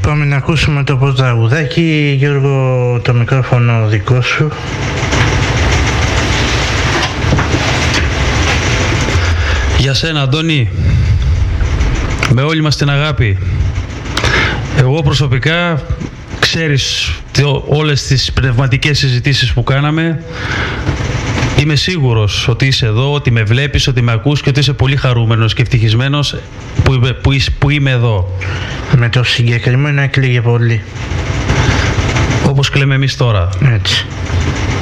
Πάμε να ακούσουμε το πρωταγουδάκι. Γιώργο, το μικρόφωνο δικό σου. Για σένα, Αντώνη, με όλη μας την αγάπη. Εγώ προσωπικά, ξέρεις όλες τις πνευματικές συζητήσεις που κάναμε, είμαι σίγουρος ότι είσαι εδώ, ότι με βλέπεις, ότι με ακούς και ότι είσαι πολύ χαρούμενος και ευτυχισμένος που είμαι εδώ. Με το συγκεκριμένο έκλαιγε πολύ. Όπως κλαίμε εμείς τώρα. Έτσι.